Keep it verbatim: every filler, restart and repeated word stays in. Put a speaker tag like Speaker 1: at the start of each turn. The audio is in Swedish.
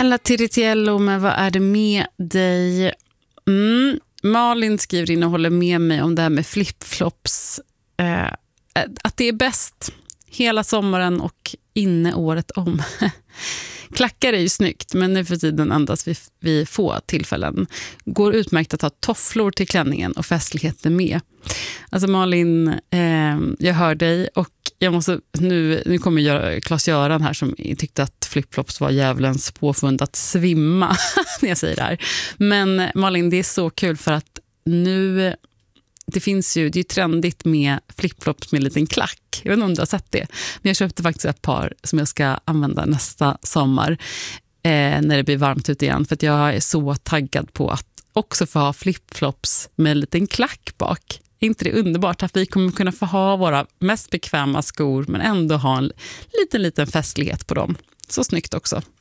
Speaker 1: Ella Tiritiello, men vad är det med dig? Mm. Malin skriver in och håller med mig om det här med flipflops. Eh, att det är bäst hela sommaren och inne året om. Klackar är ju snyggt, men nu för tiden andas vi, vi få tillfällen. Går utmärkt att ha tofflor till klänningen och festligheter med. Alltså Malin, eh, jag hör dig och jag måste, nu, nu kommer jag, Claes-Göran här som tyckte att flipflops var djävulens påfund att svimma när jag säger det här. Men Malin, det är så kul för att nu, det finns ju, det är ju trendigt med flipflops med en liten klack. Jag vet inte om du har sett det. Men jag köpte faktiskt ett par som jag ska använda nästa sommar eh, när det blir varmt ute igen. För att jag är så taggad på att också få ha flipflops med en liten klack bak. Är inte det underbart att vi kommer kunna få ha våra mest bekväma skor men ändå ha en liten, liten festlighet på dem? Så snyggt också.